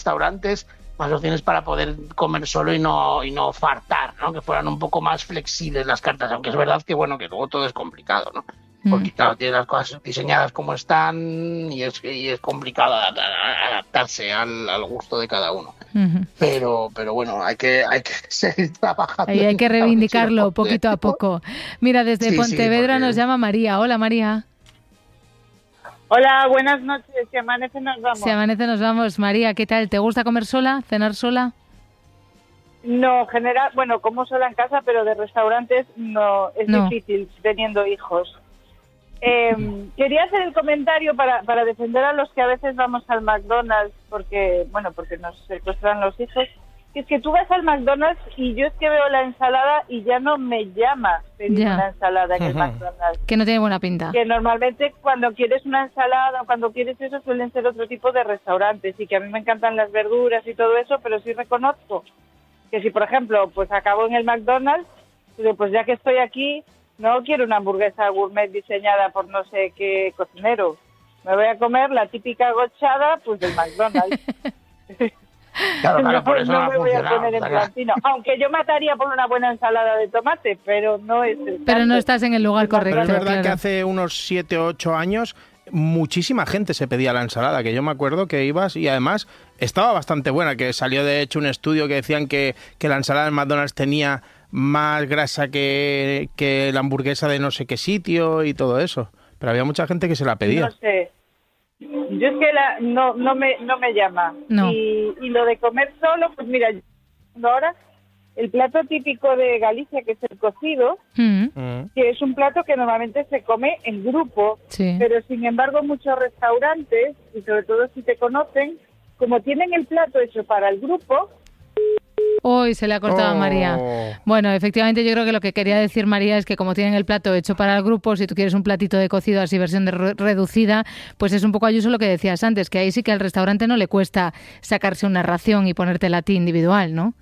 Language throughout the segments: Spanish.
restaurantes, más opciones para poder comer solo y no fartar, ¿no? Que fueran un poco más flexibles las cartas, aunque es verdad que bueno, que luego todo es complicado, ¿no? Porque claro, tienes las cosas diseñadas como están y es complicado adaptarse al gusto de cada uno. Pero bueno, hay que seguir trabajando. Hay que reivindicarlo poquito a poco. Mira, desde Pontevedra nos llama María. Hola, María. Hola, buenas noches. Si amanece nos vamos. Si amanece nos vamos. María, ¿qué tal? ¿Te gusta comer sola? ¿Cenar sola? No, como sola en casa, pero de restaurantes no. Difícil teniendo hijos. Quería hacer el comentario para defender a los que a veces vamos al McDonald's porque nos secuestran los hijos. Es que tú vas al McDonald's y yo es que veo la ensalada y ya no me llama pedir una ensalada en el McDonald's. Que no tiene buena pinta. Que normalmente cuando quieres una ensalada o cuando quieres eso suelen ser otro tipo de restaurantes y que a mí me encantan las verduras y todo eso, pero sí reconozco que si, por ejemplo, pues acabo en el McDonald's, pues ya que estoy aquí, no quiero una hamburguesa gourmet diseñada por no sé qué cocinero. Me voy a comer la típica gochada pues del McDonald's. Claro, por eso no me voy a poner en plantino. Aunque yo mataría por una buena ensalada de tomate, pero no es el caso. Pero no estás en el lugar correcto. Pero es verdad que hace unos 7 o 8 años muchísima gente se pedía la ensalada, que yo me acuerdo que ibas y además estaba bastante buena, que salió de hecho un estudio que decían que la ensalada del McDonald's tenía más grasa que la hamburguesa de no sé qué sitio y todo eso. Pero había mucha gente que se la pedía. No sé. Yo es que no me llama. No. Y lo de comer solo, pues mira, ahora el plato típico de Galicia, que es el cocido, que es un plato que normalmente se come en grupo, pero sin embargo muchos restaurantes, y sobre todo si te conocen, como tienen el plato hecho para el grupo... Uy, se le ha cortado a María. Bueno, efectivamente yo creo que lo que quería decir María es que como tienen el plato hecho para el grupo, si tú quieres un platito de cocido así versión reducida, pues es un poco Ayuso lo que decías antes, que ahí sí que al restaurante no le cuesta sacarse una ración y ponértela a ti individual, ¿no?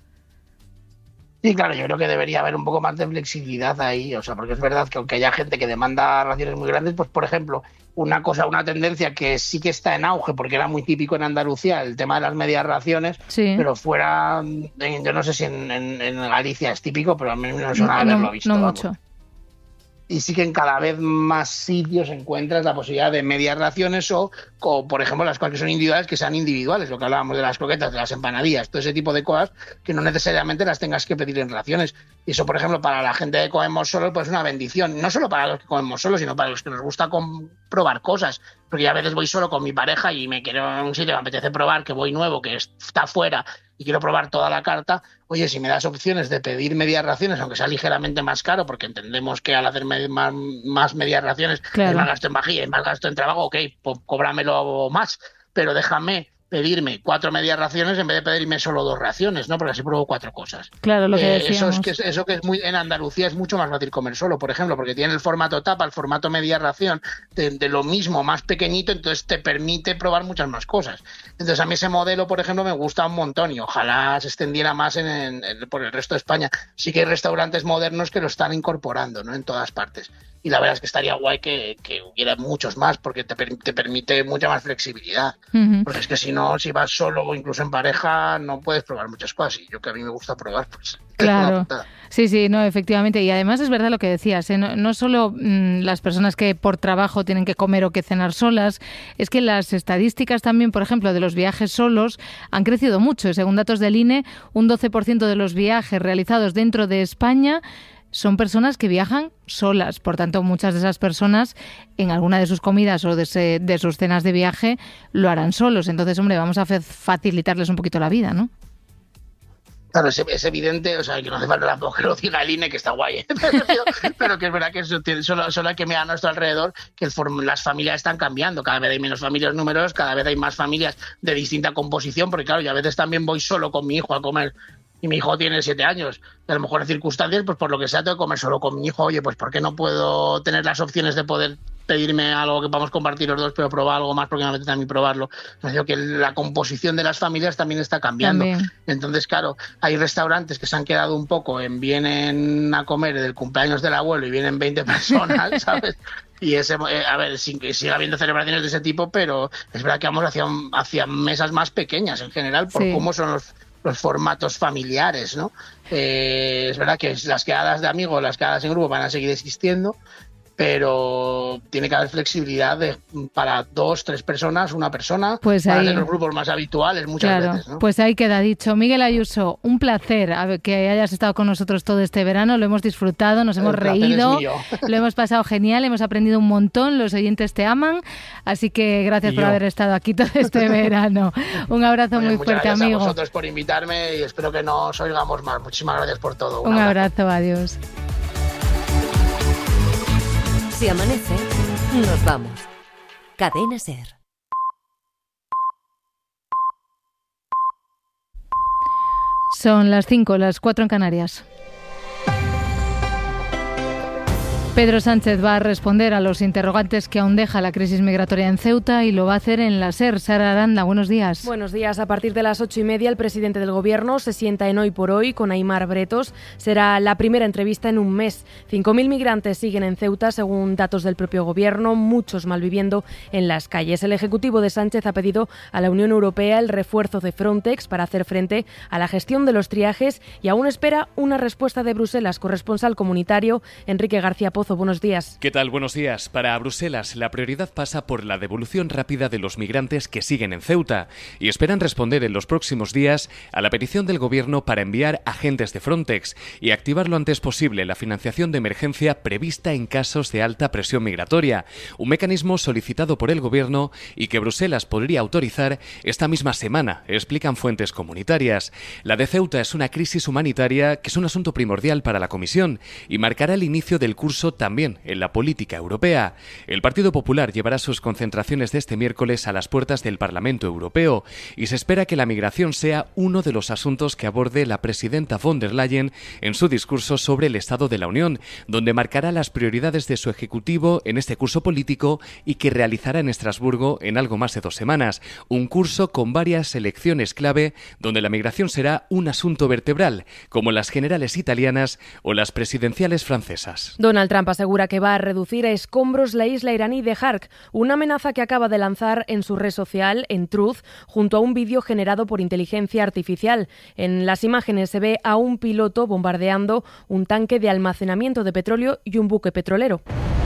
Sí, claro, yo creo que debería haber un poco más de flexibilidad ahí, o sea, porque es verdad que aunque haya gente que demanda raciones muy grandes, pues por ejemplo, una tendencia que sí que está en auge, porque era muy típico en Andalucía, el tema de las medias raciones, pero fuera, yo no sé si en Galicia es típico, pero a mí no suena haberlo visto. No mucho. Y sí que en cada vez más sitios encuentras la posibilidad de medias raciones o por ejemplo, las cosas que son individuales, que sean individuales, lo que hablábamos de las croquetas, de las empanadillas, todo ese tipo de cosas que no necesariamente las tengas que pedir en raciones. Y eso, por ejemplo, para la gente que comemos solos, pues es una bendición. No solo para los que comemos solos, sino para los que nos gusta probar cosas. Porque yo a veces voy solo con mi pareja y me quiero en un sitio, me apetece probar, que voy nuevo, que está fuera y quiero probar toda la carta. Oye, si me das opciones de pedir medias raciones, aunque sea ligeramente más caro, porque entendemos que al hacer más medias raciones hay más gasto en vajilla y más gasto en trabajo, ok, pues cóbramelo más, pero déjame pedirme 4 medias raciones en vez de pedirme solo 2 raciones, ¿no? Porque así pruebo 4 cosas. Claro, lo que decíamos. Eso que es muy en Andalucía es mucho más fácil comer solo, por ejemplo, porque tiene el formato tapa, el formato media ración, de lo mismo, más pequeñito, entonces te permite probar muchas más cosas. Entonces a mí ese modelo, por ejemplo, me gusta un montón y ojalá se extendiera más por el resto de España. Sí que hay restaurantes modernos que lo están incorporando, ¿no? En todas partes. Y la verdad es que estaría guay que hubiera muchos más, porque te permite mucha más flexibilidad. Porque es que si vas solo o incluso en pareja, no puedes probar muchas cosas. Y yo, que a mí me gusta probar, pues... Claro. Sí, no, efectivamente. Y además es verdad lo que decías, ¿eh? No solo las personas que por trabajo tienen que comer o que cenar solas, es que las estadísticas también, por ejemplo, de los viajes solos han crecido mucho. Según datos del INE, un 12% de los viajes realizados dentro de España son personas que viajan solas. Por tanto, muchas de esas personas en alguna de sus comidas o de sus cenas de viaje lo harán solos. Entonces, hombre, vamos a facilitarles un poquito la vida, ¿no? Claro, es evidente, o sea, que no hace falta tampoco que lo diga el INE, que está guay, pero que es verdad que solo hay que mirar a nuestro alrededor, que las familias están cambiando, cada vez hay menos familias numerosas, cada vez hay más familias de distinta composición, porque claro, yo a veces también voy solo con mi hijo a comer y mi hijo tiene 7 años, y a lo mejor en circunstancias, pues por lo que sea, tengo que comer solo con mi hijo. Oye, pues ¿por qué no puedo tener las opciones de poder pedirme algo que podamos compartir los dos, pero probar algo más porque me apetece a mí probarlo? Me digo que la composición de las familias también está cambiando. Entonces, claro, hay restaurantes que se han quedado un poco en vienen a comer del cumpleaños del abuelo y vienen 20 personas, ¿sabes? Y a ver, sigue habiendo celebraciones de ese tipo, pero es verdad que vamos hacia mesas más pequeñas en general por cómo son los formatos familiares, ¿no? Es verdad que las quedadas de amigos, las quedadas en grupo van a seguir existiendo, pero tiene que haber flexibilidad para 2, 3 personas, una persona, pues para los grupos más habituales muchas veces, ¿no? Pues ahí queda dicho. Miguel Ayuso, un placer que hayas estado con nosotros todo este verano, lo hemos disfrutado, nos hemos reído, lo hemos pasado genial, hemos aprendido un montón, los oyentes te aman, así que gracias por haber estado aquí todo este verano. Un abrazo muy fuerte, amigo. Gracias a vosotros por invitarme y espero que nos oigamos más. Muchísimas gracias por todo. Un abrazo, adiós. Si amanece, nos vamos. Cadena SER. Son las 5, las 4 en Canarias. Pedro Sánchez va a responder a los interrogantes que aún deja la crisis migratoria en Ceuta y lo va a hacer en la SER. Sara Aranda, buenos días. Buenos días. A partir de las 8:30 el presidente del Gobierno se sienta en Hoy por Hoy con Aimar Bretos. Será la primera entrevista en un mes. 5.000 migrantes siguen en Ceuta, según datos del propio Gobierno, muchos malviviendo en las calles. El Ejecutivo de Sánchez ha pedido a la Unión Europea el refuerzo de Frontex para hacer frente a la gestión de los triajes y aún espera una respuesta de Bruselas. Corresponsal comunitario Enrique García Pozo, buenos días. ¿Qué tal? Buenos días. Para Bruselas, la prioridad pasa por la devolución rápida de los migrantes que siguen en Ceuta y esperan responder en los próximos días a la petición del Gobierno para enviar agentes de Frontex y activar lo antes posible la financiación de emergencia prevista en casos de alta presión migratoria, un mecanismo solicitado por el Gobierno y que Bruselas podría autorizar esta misma semana, explican fuentes comunitarias. La de Ceuta es una crisis humanitaria que es un asunto primordial para la Comisión y marcará el inicio del curso también en la política europea. El Partido Popular llevará sus concentraciones de este miércoles a las puertas del Parlamento Europeo y se espera que la migración sea uno de los asuntos que aborde la presidenta von der Leyen en su discurso sobre el Estado de la Unión, donde marcará las prioridades de su ejecutivo en este curso político y que realizará en Estrasburgo en algo más de 2 semanas. Un curso con varias elecciones clave donde la migración será un asunto vertebral, como las generales italianas o las presidenciales francesas. Donald Trump asegura que va a reducir a escombros la isla iraní de Hark, una amenaza que acaba de lanzar en su red social, en Truth, junto a un vídeo generado por inteligencia artificial. En las imágenes se ve a un piloto bombardeando un tanque de almacenamiento de petróleo y un buque petrolero.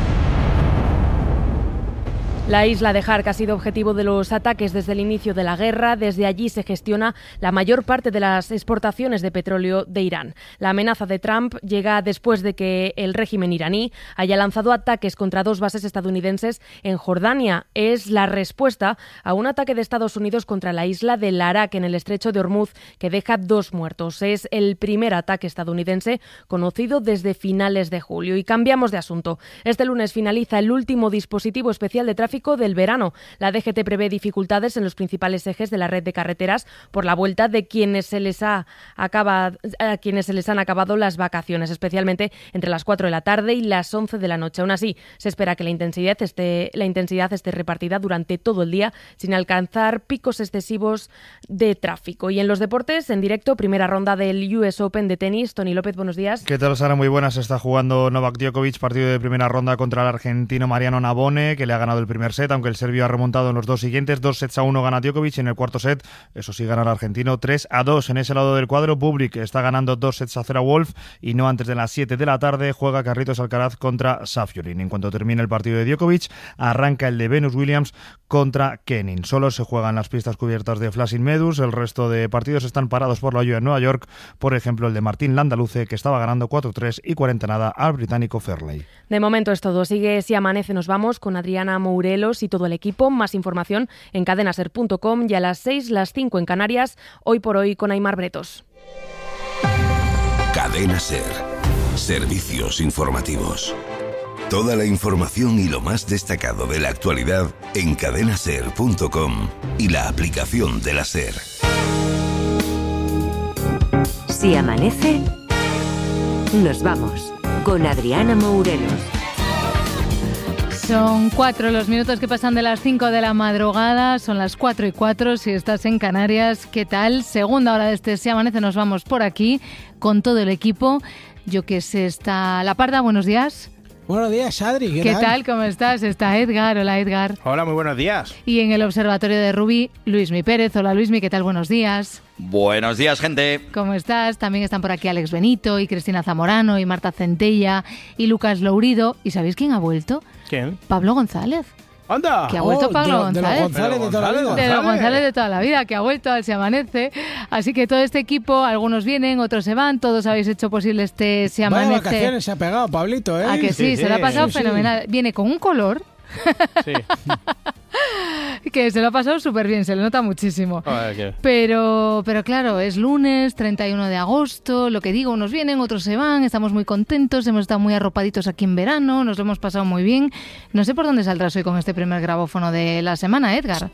La isla de Hark ha sido objetivo de los ataques desde el inicio de la guerra. Desde allí se gestiona la mayor parte de las exportaciones de petróleo de Irán. La amenaza de Trump llega después de que el régimen iraní haya lanzado ataques contra 2 bases estadounidenses en Jordania. Es la respuesta a un ataque de Estados Unidos contra la isla de Larak en el estrecho de Hormuz que deja 2 muertos. Es el primer ataque estadounidense conocido desde finales de julio. Y cambiamos de asunto. Este lunes finaliza el último dispositivo especial de tráfico del verano. La DGT prevé dificultades en los principales ejes de la red de carreteras por la vuelta de quienes se les han acabado las vacaciones, especialmente entre las 4 de la tarde y las 11 de la noche. Aún así, se espera que la intensidad esté repartida durante todo el día sin alcanzar picos excesivos de tráfico. Y en los deportes, en directo, primera ronda del US Open de tenis. Tony López, buenos días. ¿Qué tal, Sara? Muy buenas. Está jugando Novak Djokovic, partido de primera ronda contra el argentino Mariano Navone, que le ha ganado el primer set, aunque el serbio ha remontado en los 2 siguientes. 2-1 gana Djokovic. En el cuarto set, eso sí, gana el argentino 3-2. En ese lado del cuadro, Bublik está ganando 2-0 a Wolf y no antes de las 7 de la tarde juega Carlitos Alcaraz contra Safiullin. En cuanto termine el partido de Djokovic, arranca el de Venus Williams contra Kenin. Solo se juegan las pistas cubiertas de Flushing Meadows. El resto de partidos están parados por la lluvia en Nueva York. Por ejemplo, el de Martín Landaluce, que estaba ganando 4-3 y 40 al británico Fairley. De momento es todo. Sigue Si Amanece. Nos vamos con Adriana Mourelos y todo el equipo. Más información en cadenaser.com y a las 6, las 5 en Canarias. Hoy por Hoy con Aimar Bretos. Cadena SER. Servicios informativos. Toda la información y lo más destacado de la actualidad en cadenaser.com y la aplicación de la SER. Si amanece, nos vamos con Adriana Mourelos. Son 4 los minutos que pasan de las 5 de la madrugada, son las 4:04 si estás en Canarias. ¿Qué tal? Segunda hora de este Si Amanece, nos vamos por aquí con todo el equipo. Yo que sé, está La Parda, buenos días. Buenos días, Adri. ¿Qué tal? ¿Cómo estás? Está Edgar. Hola, Edgar. Hola, muy buenos días. Y en el Observatorio de Rubí, Luismi Pérez. Hola, Luismi. ¿Qué tal? Buenos días. Buenos días, gente. ¿Cómo estás? También están por aquí Alex Benito y Cristina Zamorano y Marta Centella y Lucas Lourido. ¿Y sabéis quién ha vuelto? ¿Quién? Pablo González. ¡Anda! Que ha vuelto Pablo González. De los González de toda la vida. De los González de toda la vida, que ha vuelto al Si Amanece. Así que todo este equipo, algunos vienen, otros se van, todos habéis hecho posible este Si Amanece. Vaya vacaciones se ha pegado, Pablito, ¿eh? ¿A que sí? Se lo ha pasado fenomenal. Viene con un color. Sí. Que se lo ha pasado súper bien, se le nota muchísimo. Joder, pero claro, es lunes, 31 de agosto, lo que digo, unos vienen, otros se van, estamos muy contentos, hemos estado muy arropaditos aquí en verano, nos lo hemos pasado muy bien. No sé por dónde saldrás hoy con este primer grabófono de la semana, Edgar.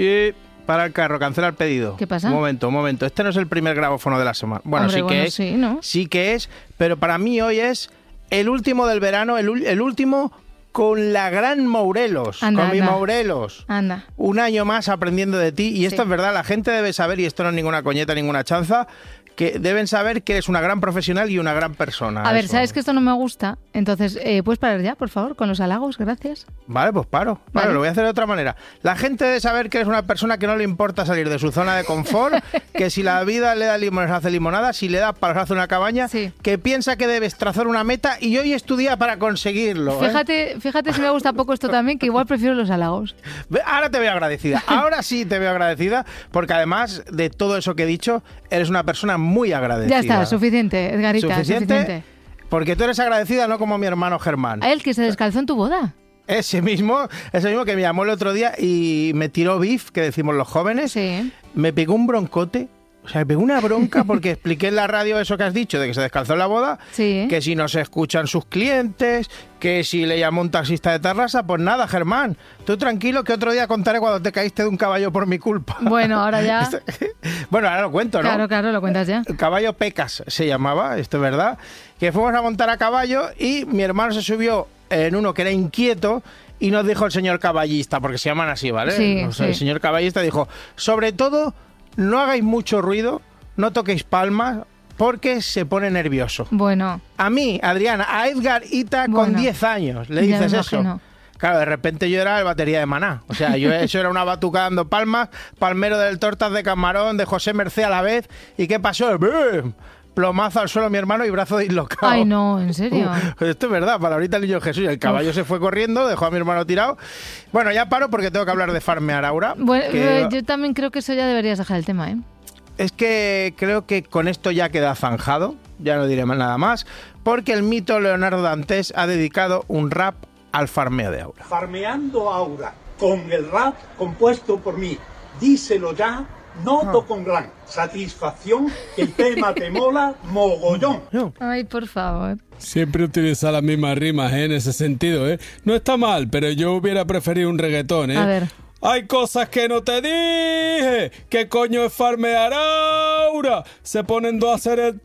Para el carro, cancela el pedido. ¿Qué pasa? Un momento. Este no es el primer grabófono de la semana. Bueno, Hombre, sí que es. Sí, ¿no? Sí que es, pero para mí hoy es el último del verano, el último con la gran Mourelos, anda, con mi anda. Mourelos. Anda. Un año más aprendiendo de ti. Y esto es verdad, la gente debe saber, y esto no es ninguna coñeta, ninguna chanza, que deben saber que eres una gran profesional y una gran persona. A ver, eso. ¿sabes que esto no me gusta? Entonces, ¿puedes parar ya, por favor, con los halagos? Gracias. Vale, pues paro. Vale. Lo voy a hacer de otra manera. La gente debe saber que eres una persona que no le importa salir de su zona de confort, que si la vida le da limones hace limonada, si le da palos hace una cabaña, Sí. que piensa que debes trazar una meta y hoy es tu día para conseguirlo. Fíjate si me gusta poco esto también, que igual prefiero los halagos. Ahora te veo agradecida. Ahora sí te veo agradecida, porque además de todo eso que he dicho, eres una persona muy agradecida. Ya está, suficiente, Edgarita, suficiente. Porque tú eres agradecida, no como mi hermano Germán. ¿A él que se descalzó en tu boda? Ese mismo que me llamó el otro día y me tiró beef, que decimos los jóvenes. Sí. Me pegó un broncote. O sea, me pegó una bronca porque expliqué en la radio eso que has dicho, de que se descalzó en la boda, Sí. que si no se escuchan sus clientes, que si le llamó un taxista de Tarrasa, pues nada, Germán, tú tranquilo que otro día contaré cuando te caíste de un caballo por mi culpa. Bueno, ahora ya... Bueno, ahora lo cuento, ¿no? Claro, lo cuentas ya. El caballo Pecas se llamaba, esto es verdad, que fuimos a montar a caballo y mi hermano se subió en uno que era inquieto y nos dijo el señor caballista, porque se llaman así, ¿vale? Sí, O sea, sí. El señor caballista dijo, sobre todo, no hagáis mucho ruido, no toquéis palmas, porque se pone nervioso. Bueno. A mí, Adriana, a Edgar Ita con Bueno, 10 años, le ya me dices eso. imagino. Claro, de repente yo era el batería de Maná. O sea, eso era una batucada dando palmas, palmero del Tortas de Camarón, de José Mercé a la vez. ¿Y qué pasó? ¡Bum! Plomazo al suelo mi hermano y brazo dislocado. Ay, no, ¿en serio? Esto es verdad, palabrita el niño Jesús. El caballo se fue corriendo, dejó a mi hermano tirado. Bueno, ya paro porque tengo que hablar de farmear ahora. Bueno, que yo también creo que eso ya deberías dejar el tema, ¿eh? es que creo que con esto ya queda zanjado, ya no diré nada más, porque el mito Leonardo Dantes ha dedicado un rap al farmeo de Aura. Farmeando Aura, con el rap compuesto por mí, díselo ya. Noto con gran satisfacción que el tema te mola mogollón. Ay, por favor. Siempre utiliza las mismas rimas, en ese sentido, ¿eh? No está mal, pero yo hubiera preferido un reggaetón, ¿eh? A ver. Hay cosas que no te dije. ¿Qué coño es farmear Aura? Se ponen dos a hacer el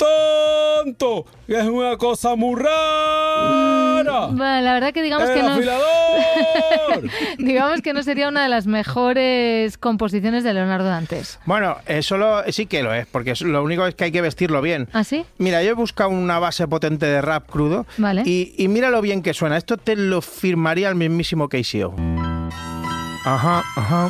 tonto. Es una cosa muy rara. Bueno, la verdad que digamos que no. Digamos que no sería una de las mejores composiciones de Leonardo Dantes. Bueno, eso sí que lo es, porque lo único es que hay que vestirlo bien. ¿Ah, sí? Mira, yo he buscado una base potente de rap crudo. Vale. Y mira lo bien que suena. Esto te lo firmaría el mismísimo KCO. Ajá, ajá.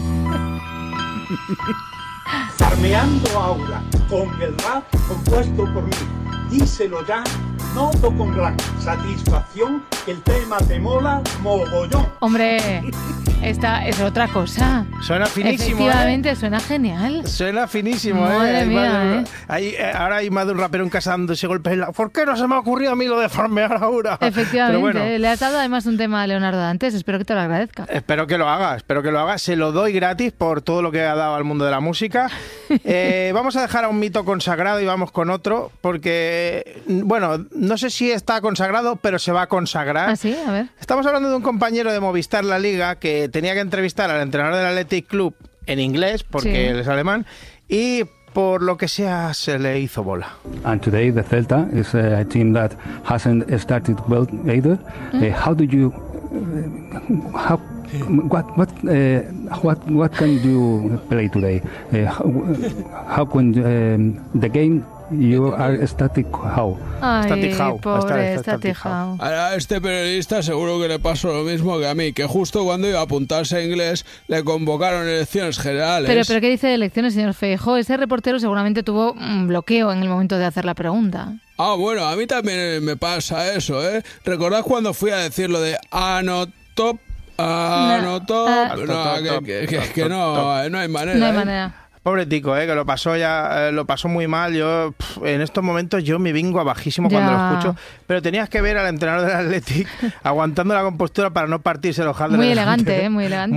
Farmeando Aura, con el rap compuesto por mí, díselo ya, noto con gran satisfacción que el tema te mola mogollón. Hombre, esta es otra cosa. Suena finísimo, Efectivamente, suena genial. Suena finísimo, Madre mía, Ahora hay más de un rapero en casa dándose golpes en la... ¿Por qué no se me ha ocurrido a mí lo de farmear ahora? Efectivamente, Pero bueno, le has dado además un tema a Leonardo Dantes, espero que te lo agradezca. espero que lo haga. Se lo doy gratis por todo lo que ha dado al mundo de la música. Vamos a dejar a un mito consagrado y vamos con otro, porque, bueno, no sé si está consagrado, pero se va a consagrar. ¿Ah, sí? A ver. Estamos hablando de un compañero de Movistar La Liga que tenía que entrevistar al entrenador del Athletic Club en inglés, porque Sí. él es alemán, y por lo que sea se le hizo bola. And today the Celta is a team that hasn't started well either. How do you what can you play today? How can the game you are static how? Ay, Static how. pobre Static how. A este periodista seguro que le pasó lo mismo que a mí, que justo cuando iba a apuntarse a inglés le convocaron elecciones generales. Pero ¿qué dice de elecciones, señor Feijóo? Ese reportero seguramente tuvo un bloqueo en el momento de hacer la pregunta. Ah, bueno, a mí también me pasa eso, ¿eh? ¿Recordad cuando fui a decir lo de anotop? Que no hay manera. No hay manera. Pobre Tico, que lo pasó muy mal. Yo en estos momentos yo me vengo abajísimo cuando lo escucho, pero tenías que ver al entrenador del Athletic aguantando la compostura para no partirse el ojal de muy delante. Elegante,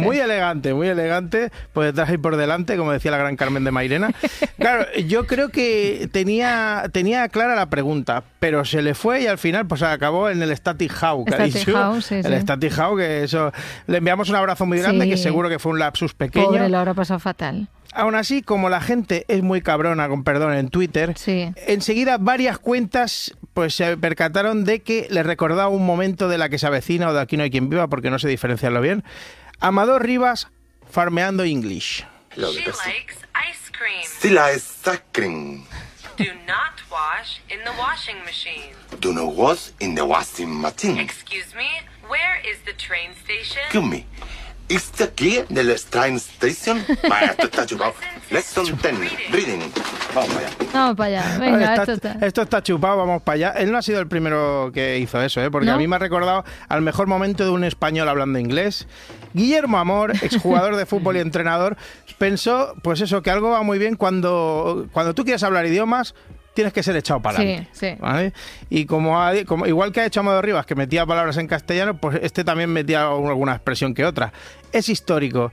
Muy elegante, por detrás y por delante, como decía la gran Carmen de Mairena. Claro, yo creo que tenía clara la pregunta, pero se le fue y al final pues acabó en el Static how, que ha dicho. El Static how, que eso le enviamos un abrazo muy grande, que seguro que fue un lapsus pequeño. Pobre, lo habrá pasado fatal. Aún así, como la gente es muy cabrona, con perdón, en Twitter, enseguida varias cuentas pues se percataron de que le recordaba un momento de La que se avecina o de Aquí no hay quien viva, porque no sé diferenciarlo bien. Amador Rivas farmeando English. She likes ice cream. Still ice cream. Do not wash in the washing machine. Do not wash in the washing machine. Excuse me, where is the train station? Excuse me. ¿Está aquí en la train station? Esto está chupado. Lesson 10, reading. Vamos para allá. Vamos para allá. Venga, esto está chupado, vamos para allá. Él no ha sido el primero que hizo eso, porque ¿no? A mí me ha recordado al mejor momento de un español hablando inglés. Guillermo Amor, exjugador de fútbol y entrenador, pensó, pues eso, que algo va muy bien cuando tú quieres hablar idiomas, tienes que ser echado para adelante. Sí. ¿Vale? Y como igual que ha hecho Amador Rivas, que metía palabras en castellano, pues este también metía alguna expresión que otra. Es histórico.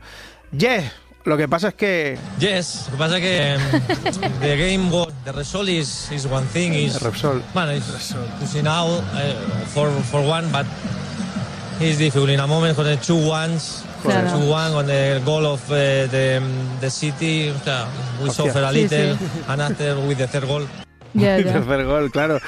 Lo que pasa es que... Yes, lo que pasa es que the game, the result is one thing. The result. Bueno, it's now for one, but it's difficult. In a moment con the 2-1, claro. 2-1 con the goal of the City, we suffer a little, and after with the third goal. Ya. Tercer gol, claro.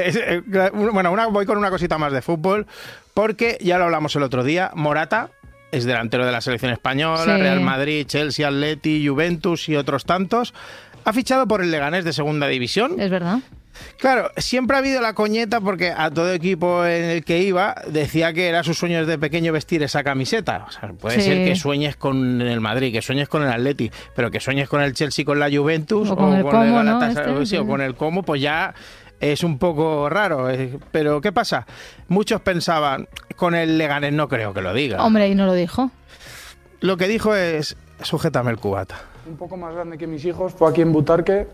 Bueno, voy con una cosita más de fútbol, porque ya lo hablamos el otro día. Morata es delantero de la selección española, Real Madrid, Chelsea, Atleti, Juventus y otros tantos. Ha fichado por el Leganés de segunda división. Es verdad. Claro, siempre ha habido la coñeta porque a todo equipo en el que iba decía que era su sueño desde pequeño vestir esa camiseta. O sea, puede ser que sueñes con el Madrid, que sueñes con el Atleti, pero que sueñes con el Chelsea, con la Juventus o con el Como, ¿no? O con el Como, pues ya es un poco raro. Pero ¿qué pasa? Muchos pensaban, con el Leganés no creo que lo diga. Hombre, y no lo dijo. Lo que dijo es, sujétame el cubata. Un poco más grande que mis hijos, fue aquí en Butarque.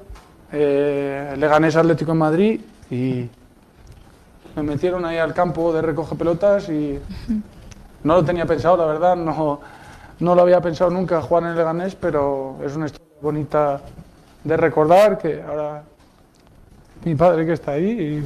Leganés Atlético en Madrid y me metieron ahí al campo de recoge pelotas y no lo tenía pensado, la verdad, no lo había pensado nunca jugar en el Leganés, pero es una historia bonita de recordar, que ahora mi padre que está ahí y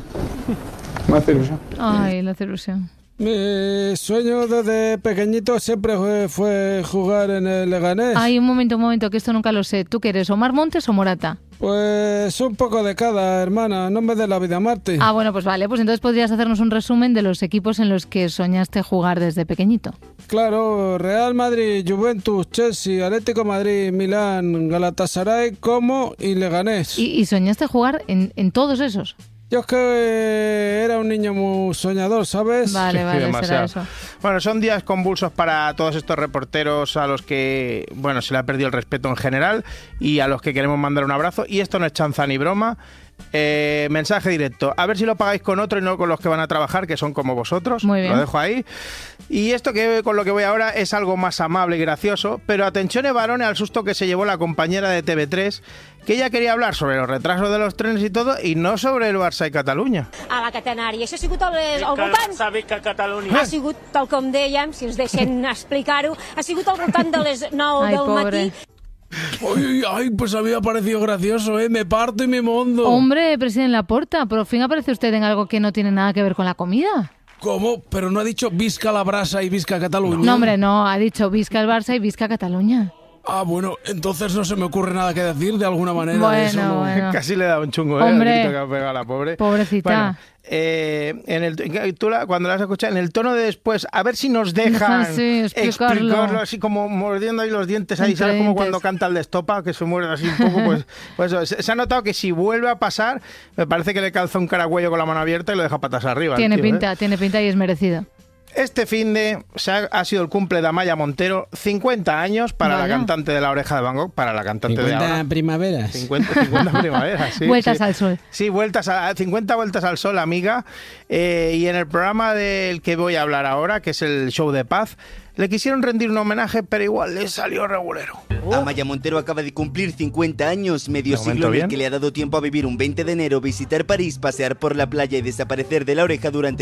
me hace ilusión. Ay, le hace ilusión. Mi sueño desde pequeñito siempre fue jugar en el Leganés. Ay, un momento, que esto nunca lo sé. ¿Tú qué eres, Omar Montes o Morata? Pues un poco de cada, hermana, no me dé la vida a Marte. Ah, bueno, pues vale, pues entonces podrías hacernos un resumen de los equipos en los que soñaste jugar desde pequeñito. Claro, Real Madrid, Juventus, Chelsea, Atlético Madrid, Milán, Galatasaray, Como y Leganés. ¿Y soñaste jugar en todos esos? Yo es que era un niño muy soñador, ¿sabes? Vale, será eso. Bueno, son días convulsos para todos estos reporteros a los que, bueno, se le ha perdido el respeto en general y a los que queremos mandar un abrazo. Y esto no es chanza ni broma. Mensaje directo. A ver si lo pagáis con otro y no con los que van a trabajar, que son como vosotros. Muy bien. Lo dejo ahí. Y esto que con lo que voy ahora es algo más amable y gracioso, pero atención varone al susto que se llevó la compañera de TV3, que ella quería hablar sobre los retrasos de los trenes y todo, y no sobre el Barça i Catalunya. A la catenària. Això ha sigut el voltant... Ha sigut, tal com dèiem, si ens deixen explicar-ho, ha sigut al voltant de les 9 del matí. Ay, pues a mí me ha parecido gracioso, me parto y me mondo. Hombre, presidente Laporta, por fin aparece usted en algo que no tiene nada que ver con la comida. ¿Cómo? Pero no ha dicho Visca la Brasa y Visca Cataluña. No, hombre, no, ha dicho Visca el Barça y Visca Cataluña. Bueno, entonces no se me ocurre nada que decir de alguna manera. Bueno, de eso, ¿no? bueno. Casi le da un chungo, Hombre, el grito que ha pegado a la pobre. Pobrecita. Bueno, cuando la has escuchado, en el tono de después, a ver si nos dejan explicarlo así como mordiendo ahí los dientes, ahí, ¿sabes? Como cuando canta el de Estopa, que se muerde así un poco, pues eso. Se ha notado que si vuelve a pasar, me parece que le calza un caragüello con la mano abierta y lo deja patas arriba. Tiene pinta y es merecido. Este finde ha sido el cumple de Amaya Montero, 50 años para la cantante de La Oreja de Van Gogh, para la cantante de ahora. 50 primaveras. 50 primaveras, sí. Vueltas al sol. Sí, 50 vueltas al sol, amiga. Y en el programa del que voy a hablar ahora, que es el Show de Paz, le quisieron rendir un homenaje, pero igual le salió regulero. Amaya Montero acaba de cumplir 50 años, medio siglo en el que le ha dado tiempo a vivir un 20 de enero, visitar París, pasear por la playa y desaparecer de La Oreja durante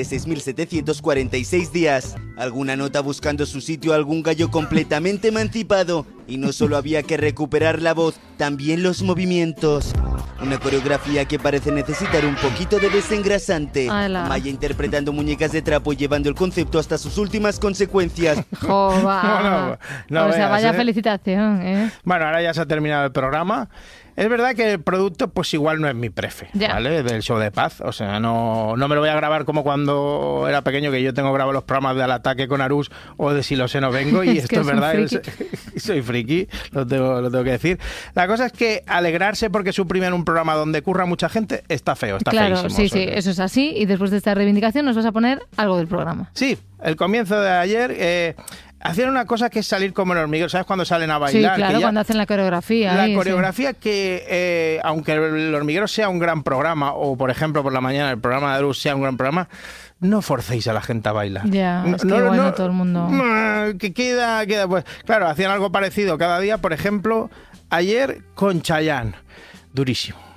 6.746 días. Alguna nota buscando su sitio, algún gallo completamente emancipado. Y no solo había que recuperar la voz, también los movimientos. Una coreografía que parece necesitar un poquito de desengrasante. Amaya interpretando muñecas de trapo y llevando el concepto hasta sus últimas consecuencias. Jova. No o sea, veas, vaya felicitación, ¿eh? Bueno, ahora ya se ha terminado el programa. Es verdad que el producto pues igual no es mi prefe, ¿vale? Del Show de Paz. O sea, no me lo voy a grabar como cuando era pequeño, que yo tengo grabado los programas de Al Ataque con Arús o de Si lo sé no vengo, y esto es verdad, soy friki, lo tengo que decir. La cosa es que alegrarse porque suprimir un programa donde curra mucha gente está feo, está feísimo. Claro, sí, eso es así, y después de esta reivindicación nos vas a poner algo del programa. Sí, el comienzo de ayer... hacían una cosa que es salir como el hormiguero, ¿sabes? Cuando salen a bailar. Sí, claro, cuando hacen la coreografía. La coreografía que, aunque el hormiguero sea un gran programa, o por ejemplo por la mañana el programa de Arús sea un gran programa, no forcéis a la gente a bailar. Ya, es que bueno, todo el mundo... Que queda, pues claro, hacían algo parecido cada día, por ejemplo, ayer con Chayanne. Durísimo.